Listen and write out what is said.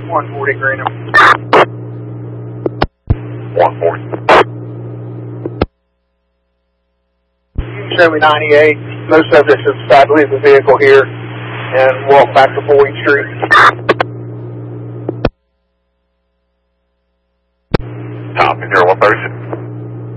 140 Greenham. 140. You can show me 98. No subjects have decided to leave the vehicle here and walk back to 4th Street. Copy, 0136.